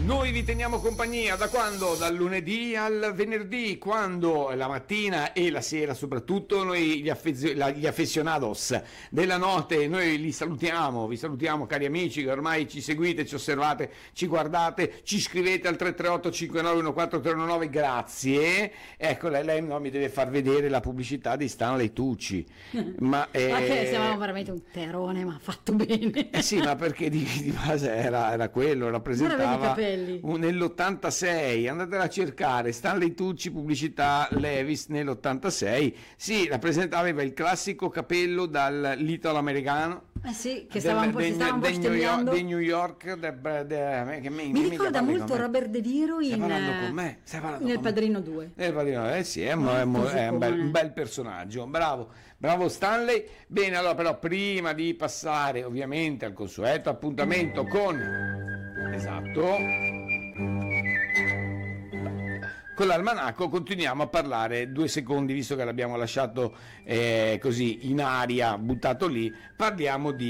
Noi vi teniamo compagnia da quando? Dal lunedì al venerdì, quando la mattina e la sera soprattutto noi gli affezionados della notte, noi vi salutiamo cari amici che ormai ci seguite, ci osservate, ci guardate, ci scrivete al 338 59 14 319, grazie. Ecco, lei no, mi deve far vedere la pubblicità di Stanley Tucci. Ma che siamo veramente un terone, ma fatto bene. Sì, ma perché di base era quello, rappresentava nell'86, andatela a cercare, Stanley Tucci, pubblicità Levi's nell'86, sì, rappresentava il classico capello dall'italo-americano. Sì, che stava un po' stemmiando di New York. Mi ricorda molto Robert De Niro nel Padrino 2. Nel Padrino, sì, è un bel personaggio, bravo Stanley. Bene, allora però prima di passare ovviamente al consueto appuntamento con l'almanacco, continuiamo a parlare 2 secondi, visto che l'abbiamo lasciato così in aria, buttato lì, parliamo di